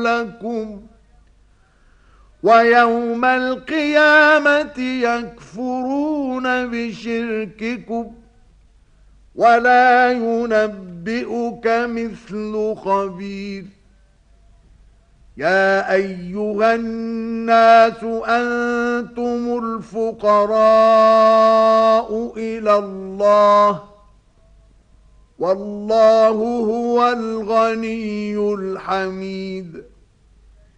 لكم ويوم القيامة يكفرون بشرككم ولا ينبئك مثل خبير يا أيها الناس أنتم الفقراء إلى الله والله هو الغني الحميد